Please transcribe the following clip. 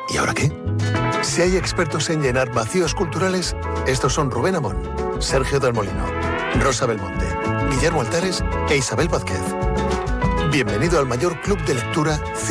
¿Y ahora qué? Si hay expertos en llenar vacíos culturales, estos son Rubén Amón, Sergio del Molino, Rosa Belmonte, Guillermo Altares e Isabel Vázquez. Bienvenido al mayor club de lectura